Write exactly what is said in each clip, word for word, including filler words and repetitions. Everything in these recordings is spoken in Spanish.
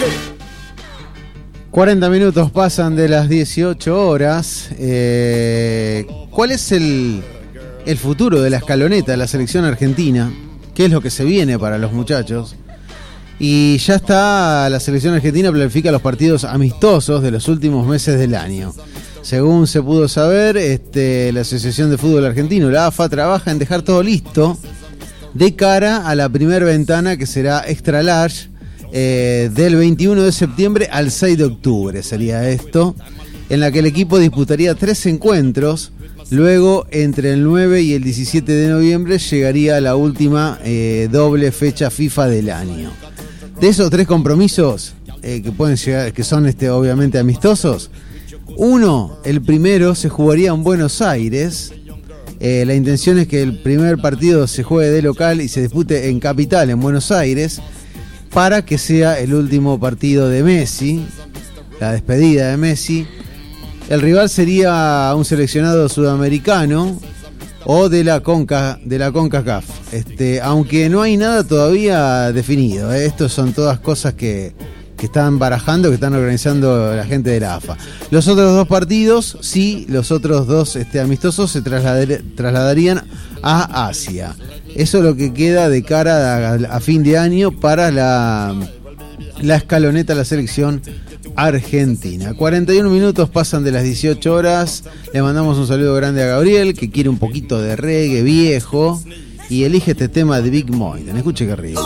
cuarenta minutos pasan de las dieciocho horas. Eh, ¿Cuál es el, el futuro de la escaloneta de la selección argentina? ¿Qué es lo que se viene para los muchachos? Y ya está, la selección argentina planifica los partidos amistosos de los últimos meses del año. Según se pudo saber, este, la Asociación de Fútbol Argentino, la A F A, trabaja en dejar todo listo de cara a la primera ventana, que será extra large, eh, del veintiuno de septiembre al seis de octubre sería esto, en la que el equipo disputaría tres encuentros. Luego, entre el nueve y el diecisiete de noviembre, llegaría la última eh, doble fecha FIFA del año. De esos tres compromisos, eh, que pueden llegar, que son este, obviamente amistosos, uno, el primero, se jugaría en Buenos Aires. Eh, la intención es que el primer partido se juegue de local y se dispute en Capital, en Buenos Aires, para que sea el último partido de Messi, la despedida de Messi. El rival sería un seleccionado sudamericano o de la Conca, de la CONCACAF. Este, aunque no hay nada todavía definido, ¿eh? Estos son todas cosas que, que están barajando, que están organizando la gente de la A F A. Los otros dos partidos, sí, los otros dos este, amistosos se trasladar, trasladarían a Asia. Eso es lo que queda de cara a, a fin de año para la, la escaloneta de la selección argentina. cuarenta y uno minutos pasan de las dieciocho horas. Le mandamos un saludo grande a Gabriel, que quiere un poquito de reggae viejo y elige este tema de Big Mountain. Escuche qué rico,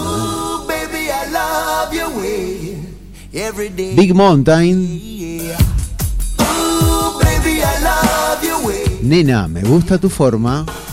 ¿eh? Big Mountain. Nena, me gusta tu forma.